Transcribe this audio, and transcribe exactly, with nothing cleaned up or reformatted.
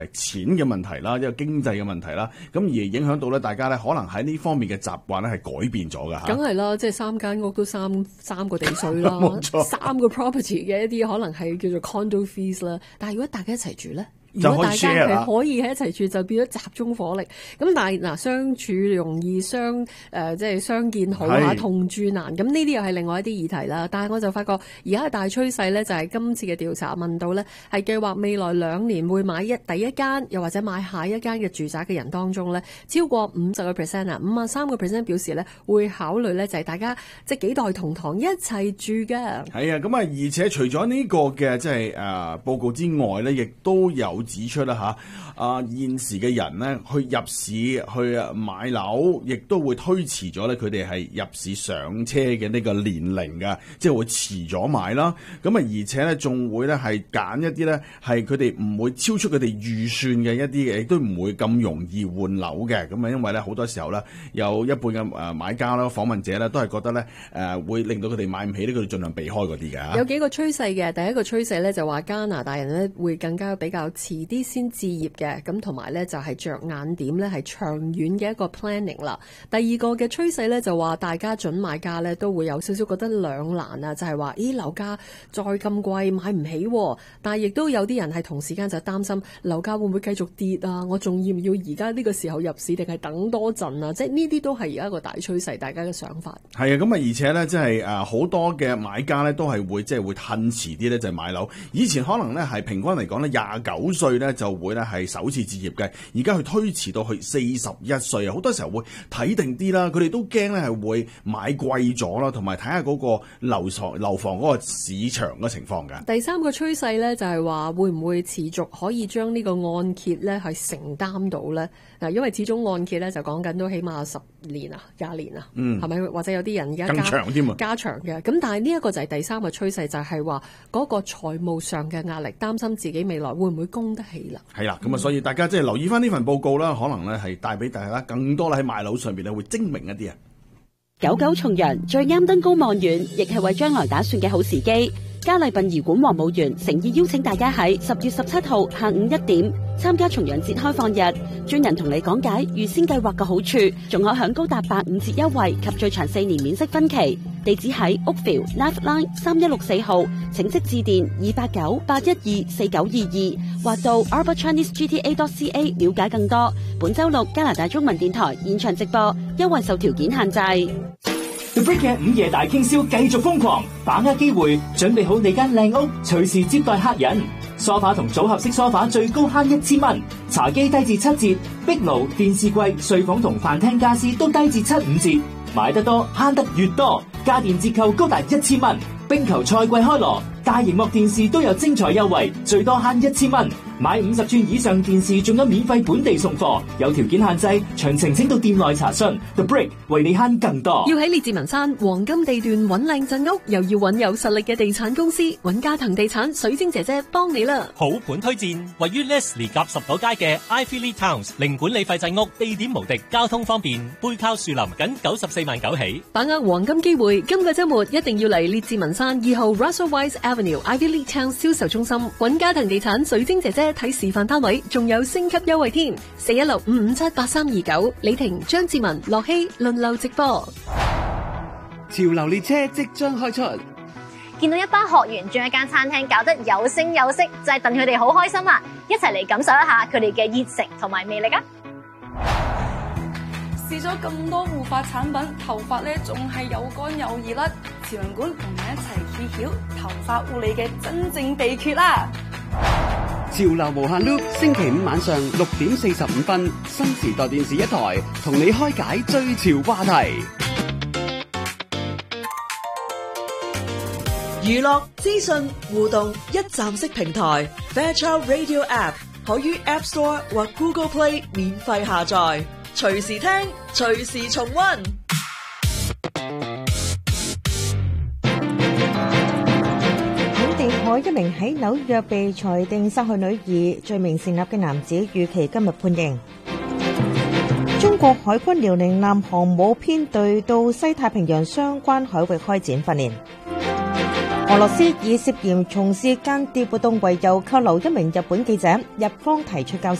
錢嘅問題啦，一個經濟嘅問題啦，咁而影響到咧大家咧可能喺呢方面嘅習慣咧係改變咗㗎嚇。 梗係啦，即係三間屋都三三個地稅啦，三個 property 嘅一啲可能係叫做 condo fees 啦。但係如果大家一齊住咧？如果大家係可以喺一齊住，就變咗集中火力。咁但係嗱，相處容易相誒、呃，即係相見好啊，同住難。咁呢啲又係另外一啲議題啦。但係我就發覺而家嘅大趨勢咧，就係今次嘅調查問到咧，係計劃未來兩年會買一第一間，又或者買下一間嘅住宅嘅人當中咧，超過五十個 percent 啊，五啊三個 percent 表示咧會考慮咧，就係大家即係幾代同堂一齊住嘅。 係啊，咁啊，而且除咗呢個嘅即係誒報告之外咧，亦都有指出啦嚇，啊現時嘅人呢去入市去買樓，亦都會推遲咗咧佢哋係入市上車嘅呢個年齡㗎，即係會遲咗買啦。咁啊，而且咧仲會咧係揀一啲咧係佢哋唔會超出佢哋預算嘅一啲嘅，亦都唔會咁容易換樓嘅。咁啊，因為咧好多時候咧有一半嘅誒買家啦、訪問者咧都係覺得咧誒會令到佢哋買唔起呢，佢哋盡量避開嗰啲嘅。 有幾個趨勢嘅，第一個趨勢咧就話加拿大人咧會更加比較遲啲先置業嘅，咁同埋咧就係着眼點咧係長遠嘅一個 planning 啦。第二個嘅趨勢咧就話大家準買家咧都會有少少覺得兩難啊，就係話咦樓價再咁貴買唔起，但係亦都有啲人係同時間就擔心樓價會唔會繼續跌啊？我仲要唔要而家呢個時候入市定係等多陣啊？即係呢啲都係而家一個大趨勢，大家嘅想法。 係啊，咁啊而且咧即係誒好多嘅買家咧都係會即係會褪遲啲咧就係買樓。以前可能咧係平均嚟講咧廿九歲咧就會咧係首次置業嘅，而家佢推遲到去四十一歲啊，好多時候會睇定啲啦，佢哋都驚咧係會買貴咗啦，同埋睇下嗰個樓房樓房嗰個市場嘅情況㗎。 第三個趨勢咧就係話會唔會持續可以將呢個按揭咧係承擔到咧？嗱，因為始終按揭咧就講緊都起碼十年啊、廿年啊，嗯，係咪？或者有啲人而家加長添啊， 加長嘅。咁但係呢一個就係第三個趨勢，就係話嗰個財務上嘅壓力，擔心自己未來會唔會供得起啦。 係啦，咁啊，所以大家即係留意翻呢份報告啦，可能咧係帶俾大家更多啦喺買樓上邊咧會精明一啲啊。 九九重陽最啱登高望遠，亦係為將來打算嘅好時機。嘉麗殯儀館黃母園誠意邀請大家喺十月十七號下午一點參加重陽節開放日，專人同你講解預先計劃嘅好處，仲可享高達八五折優惠及最長四年免息分期。地址喺 Oakville Lifeline 三一六四號，請即致電二八九八一二四九二二或到 Arbor Chinese G T A dot C A 了解更多。本周六加拿大中文電台現場直播，優惠受條件限制。 The Brick 嘅午夜大傾銷繼續瘋狂，把握機會，準備好你間靚屋，隨時接待客人。梳化同組合式梳化最高慳一千蚊，茶几低至七折，壁爐、電視櫃、睡房同飯廳家私都低至七五折。買得多慳得越多，家電折扣高達一千蚊。冰球賽季開鑼，大螢幕電視都有精彩優惠，最多慳一千蚊。買五十寸以上電視仲有免費本地送貨，有條件限制，詳情請到店內查詢。The Brick 為你慳更多。 要喺列治文山黃金地段揾靚鎮屋，又要揾有實力嘅地產公司，揾嘉騰地產水晶姐姐幫你啦。 好盤推薦，位於 Leslie 夾十朵街嘅 Ivy Lee Towns 零管理費鎮屋，地點無敵，交通方便，背靠樹林，僅九十四萬九起。 把握黃金機會，今個週末一定要嚟列治文山二號 Russell Weiss Avenue Ivy Lee Towns 銷售中心揾嘉騰地產水晶姐姐睇示範單位，仲有升級優惠添。四一六五五七八三二九，李婷、張志文、樂希輪流直播。 潮流列車即將開出， 見到一班學員將一間餐廳搞得有聲有色，就係戥佢哋好開心啦！一齊嚟感受一下佢哋嘅熱誠同埋魅力啊！ 試咗咁多護髮產品，頭髮咧仲係又乾又易甩。潮人館同你一齊揭曉頭髮護理嘅真正秘訣啦！ 潮流無限 loop， 星期五晚上六點四十五分，新時代電視一台同你開解最潮話題。 娛樂資訊互動一站式平台 Fairchild Radio App 可於 App Store 或 Google Play 免費下載，隨時聽，隨時重溫。 一名喺紐約被裁定殺害女兒罪名成立嘅男子預期今日判刑。中國海軍遼寧艦航母編隊到西太平洋相關海域開展訓練。 俄羅斯以涉嫌從事間諜活動為由扣留一名日本記者，日方提出交涉。